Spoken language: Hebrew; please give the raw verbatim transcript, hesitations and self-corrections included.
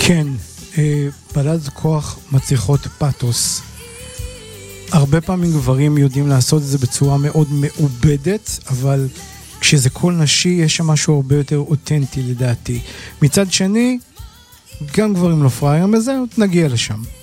כן, בלד כוח מצריכות פאטוס. הרבה פעמים גברים יודעים לעשות את זה בצורה מאוד מעובדת, אבל כשזה קול נשי יש שם משהו הרבה יותר אותנטי לדעתי. מצד שני, גם גברים לא פראיירים בזה, נגיע לשם.